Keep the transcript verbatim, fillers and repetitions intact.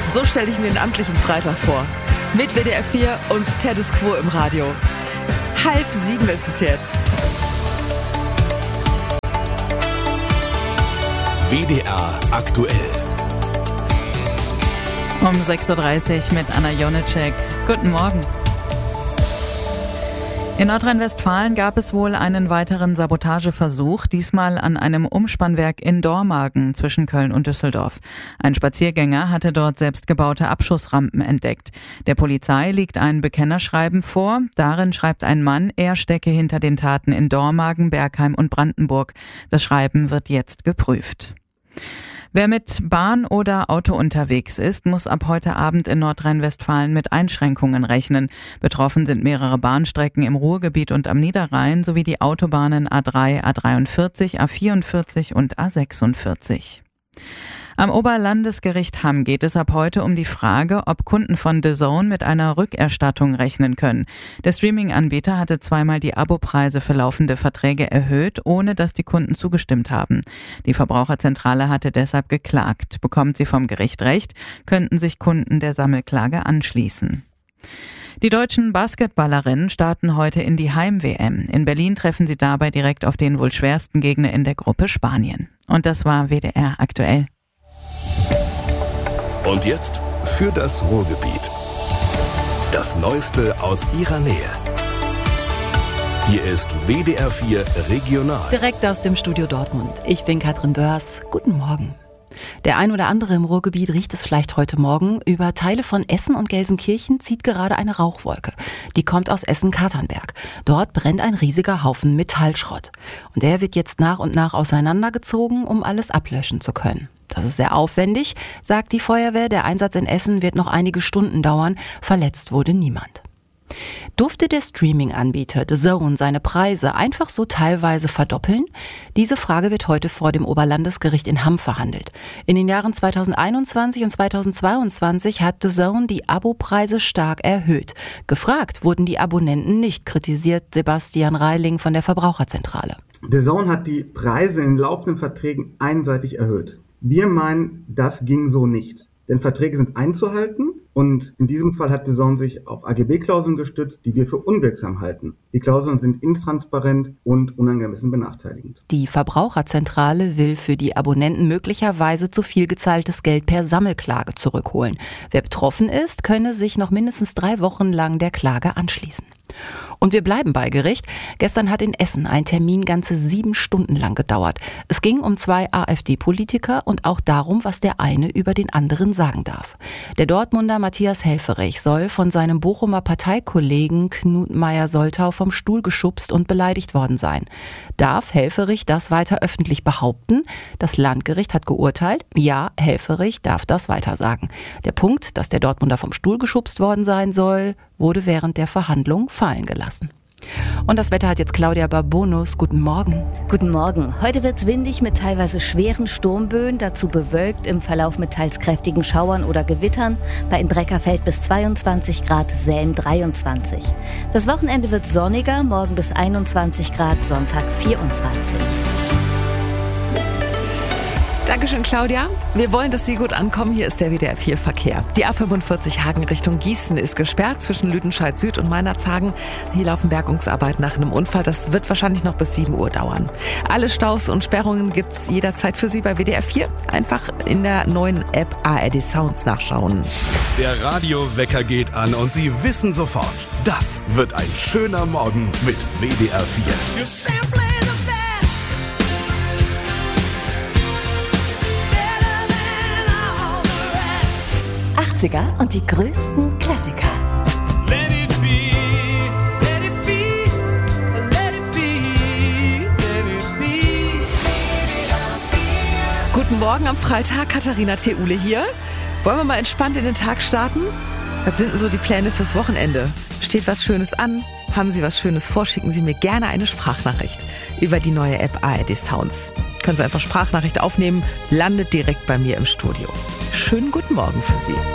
So stelle ich mir einen amtlichen Freitag vor. Mit W D R vier und Status Quo im Radio. Halb sieben ist es jetzt. W D R aktuell. Um sechs Uhr dreißig mit Anna Jonitschek. Guten Morgen. In Nordrhein-Westfalen gab es wohl einen weiteren Sabotageversuch, diesmal an einem Umspannwerk in Dormagen zwischen Köln und Düsseldorf. Ein Spaziergänger hatte dort selbstgebaute Abschussrampen entdeckt. Der Polizei liegt ein Bekennerschreiben vor. Darin schreibt ein Mann, er stecke hinter den Taten in Dormagen, Bergheim und Brandenburg. Das Schreiben wird jetzt geprüft. Wer mit Bahn oder Auto unterwegs ist, muss ab heute Abend in Nordrhein-Westfalen mit Einschränkungen rechnen. Betroffen sind mehrere Bahnstrecken im Ruhrgebiet und am Niederrhein sowie die Autobahnen A drei, A dreiundvierzig, A vierundvierzig und A sechsundvierzig. Am Oberlandesgericht Hamm geht es ab heute um die Frage, ob Kunden von D A Z N mit einer Rückerstattung rechnen können. Der Streaming-Anbieter hatte zweimal die Abopreise für laufende Verträge erhöht, ohne dass die Kunden zugestimmt haben. Die Verbraucherzentrale hatte deshalb geklagt. Bekommt sie vom Gericht Recht, könnten sich Kunden der Sammelklage anschließen. Die deutschen Basketballerinnen starten heute in die Heim-W M. In Berlin treffen sie dabei direkt auf den wohl schwersten Gegner in der Gruppe, Spanien. Und das war W D R aktuell. Und jetzt für das Ruhrgebiet. Das Neueste aus ihrer Nähe. Hier ist W D R vier Regional. Direkt aus dem Studio Dortmund. Ich bin Katrin Börs. Guten Morgen. Der ein oder andere im Ruhrgebiet riecht es vielleicht heute Morgen. Über Teile von Essen und Gelsenkirchen zieht gerade eine Rauchwolke. Die kommt aus Essen-Katernberg. Dort brennt ein riesiger Haufen Metallschrott. Und der wird jetzt nach und nach auseinandergezogen, um alles ablöschen zu können. Das ist sehr aufwendig, sagt die Feuerwehr. Der Einsatz in Essen wird noch einige Stunden dauern. Verletzt wurde niemand. Durfte der Streaming-Anbieter D A Z N seine Preise einfach so teilweise verdoppeln? Diese Frage wird heute vor dem Oberlandesgericht in Hamm verhandelt. In den Jahren zweitausendeinundzwanzig und zweitausendzweiundzwanzig hat D A Z N die Abopreise stark erhöht. Gefragt wurden die Abonnenten nicht, kritisiert Sebastian Reiling von der Verbraucherzentrale. D A Z N hat die Preise in laufenden Verträgen einseitig erhöht. Wir meinen, das ging so nicht. Denn Verträge sind einzuhalten und in diesem Fall hat D A Z N sich auf A G B-Klauseln gestützt, die wir für unwirksam halten. Die Klauseln sind intransparent und unangemessen benachteiligend. Die Verbraucherzentrale will für die Abonnenten möglicherweise zu viel gezahltes Geld per Sammelklage zurückholen. Wer betroffen ist, könne sich noch mindestens drei Wochen lang der Klage anschließen. Und wir bleiben bei Gericht. Gestern hat in Essen ein Termin ganze sieben Stunden lang gedauert. Es ging um zwei AfD-Politiker und auch darum, was der eine über den anderen sagen darf. Der Dortmunder Matthias Helfferich soll von seinem Bochumer Parteikollegen Knut Meyer-Soltau vom Stuhl geschubst und beleidigt worden sein. Darf Helfferich das weiter öffentlich behaupten? Das Landgericht hat geurteilt, ja, Helfferich darf das weiter sagen. Der Punkt, dass der Dortmunder vom Stuhl geschubst worden sein soll, wurde während der Verhandlung fallen gelassen. Und das Wetter hat jetzt Claudia Barbonus. Guten Morgen. Guten Morgen. Heute wird's windig mit teilweise schweren Sturmböen, dazu bewölkt, im Verlauf mit teils kräftigen Schauern oder Gewittern. Bei Indreckerfeld bis zweiundzwanzig Grad, Selm dreiundzwanzig. Das Wochenende wird sonniger, morgen bis einundzwanzig Grad, Sonntag vierundzwanzig. Dankeschön, Claudia. Wir wollen, dass Sie gut ankommen. Hier ist der W D R vier Verkehr. Die A fünfundvierzig Hagen Richtung Gießen ist gesperrt zwischen Lüdenscheid Süd und Meinerzhagen. Hier laufen Bergungsarbeiten nach einem Unfall. Das wird wahrscheinlich noch bis sieben Uhr dauern. Alle Staus und Sperrungen gibt's jederzeit für Sie bei W D R vier. Einfach in der neuen App A R D Sounds nachschauen. Der Radiowecker geht an und Sie wissen sofort, das wird ein schöner Morgen mit W D R vier. achtziger und die größten Klassiker. Let it be, let it be, let it be, let it be. Guten Morgen am Freitag, Katharina Theule hier. Wollen wir mal entspannt in den Tag starten? Was sind denn so die Pläne fürs Wochenende? Steht was Schönes an? Haben Sie was Schönes vor? Schicken Sie mir gerne eine Sprachnachricht über die neue App A R D Sounds. Können Sie einfach Sprachnachricht aufnehmen, landet direkt bei mir im Studio. Schönen guten Morgen für Sie.